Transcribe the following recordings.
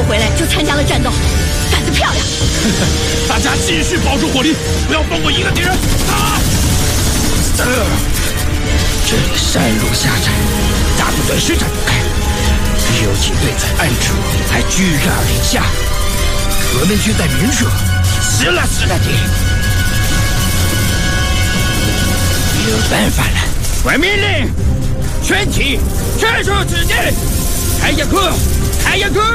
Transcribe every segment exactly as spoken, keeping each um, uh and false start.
回来就参加了战斗，干得漂亮！ 大家继续保住火力，不要放过一个敌人！啊！ 这里山路狭窄，大部队施展不开，游击队在暗处还居高临下，革命军在明处死了死了的。有办法了！我命令，全体撤出此地！开呀克，开呀克！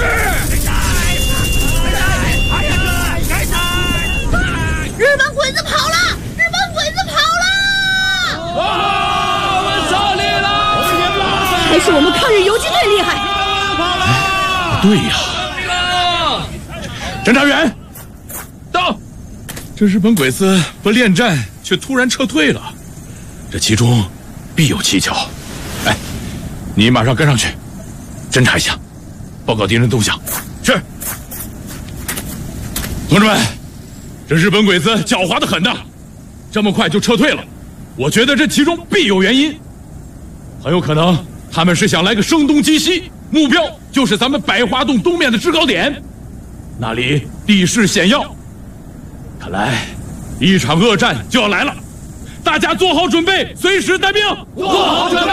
日本鬼子跑了！日本鬼子跑了！ 啊！我们胜利了！ 还是我们抗日游击队厉害！ 哎，对呀！侦查员，到！这日本鬼子不恋战，却突然撤退了，这其中必有蹊跷。哎，你马上跟上去，侦查一下，报告敌人动向。是。同志们，这日本鬼子狡猾得很呐，这么快就撤退了，我觉得这其中必有原因，很有可能他们是想来个声东击西，目标就是咱们百花洞东面的制高点，那里地势险要，看来一场恶战就要来了，大家做好准备，随时待命。 做好准